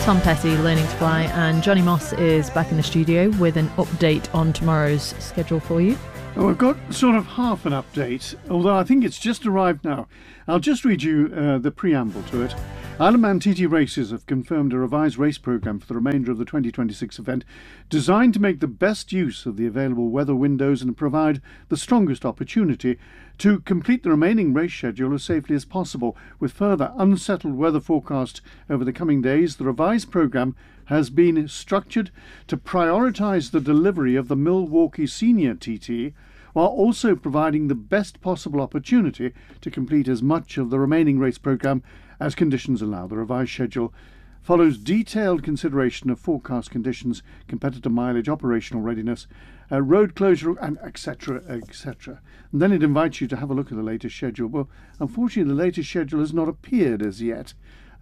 Tom Petty, Learning to Fly, and Johnny Moss is back in the studio with an update on tomorrow's schedule for you. Oh, we've got sort of half an update, although I think it's just arrived now. I'll just read you the preamble to it. Isle of Man TT Races have confirmed a revised race programme for the remainder of the 2026 event, designed to make the best use of the available weather windows and provide the strongest opportunity to complete the remaining race schedule as safely as possible. With further unsettled weather forecast over the coming days, the revised programme has been structured to prioritise the delivery of the Milwaukee Senior TT, while also providing the best possible opportunity to complete as much of the remaining race programme as conditions allow. The revised schedule follows detailed consideration of forecast conditions, competitor mileage, operational readiness, road closure, and etc., etc. And then it invites you to have a look at the latest schedule. Well, unfortunately, the latest schedule has not appeared as yet.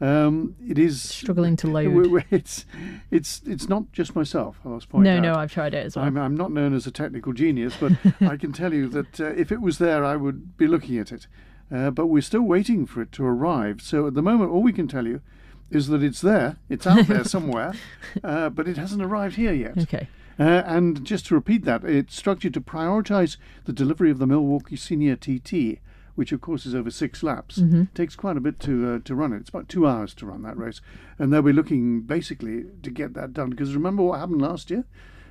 It is struggling to load. It's not just myself, I must point out. No, I've tried it as well. I'm not known as a technical genius, but I can tell you that if it was there, I would be looking at it. But we're still waiting for it to arrive. So at the moment, all we can tell you is that it's there. It's out there somewhere, but it hasn't arrived here yet. Okay. And just to repeat that, it's structured to prioritise the delivery of the Milwaukee Senior TT, which of course is over 6 laps. It takes quite a bit to run it. It's about 2 hours to run that race. And they'll be looking basically to get that done. Because remember what happened last year?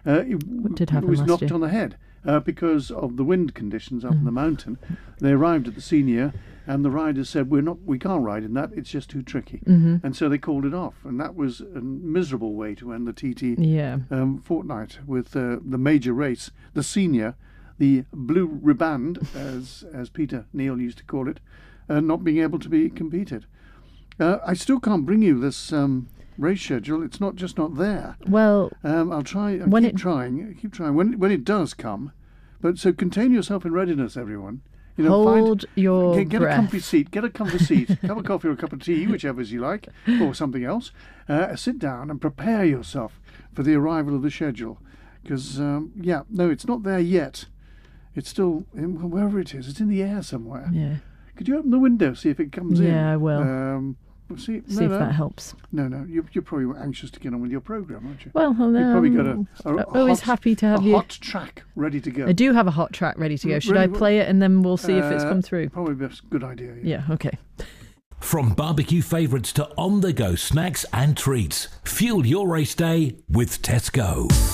It was knocked on the head because of the wind conditions up in the mountain. They arrived at the Senior and the riders said, we can't ride in that, it's just too tricky. And so they called it off. And that was a miserable way to end the TT fortnight with the major race, the Senior, the blue riband, as Peter Neal used to call it, not being able to be competed. I still can't bring you this race schedule. It's not there. Well, I'll try. Keep trying. When it does come, but so contain yourself in readiness, everyone. Hold your get breath. a comfy seat. Get a comfy seat. Cup of coffee or a cup of tea, whichever you like, or something else. Sit down and prepare yourself for the arrival of the schedule. Because it's not there yet. It's still wherever it is. It's in the air somewhere. Yeah. Could you open the window, see if it comes in? Yeah, I will. See if that helps. No. You're probably anxious to get on with your programme, aren't you? Well, you've probably got always happy to have you. hot track ready to go. I do have a hot track ready to go. Should I play it and then we'll see if it's come through? Probably a good idea. Yeah, okay. From barbecue favourites to on-the-go snacks and treats, fuel your race day with Tesco.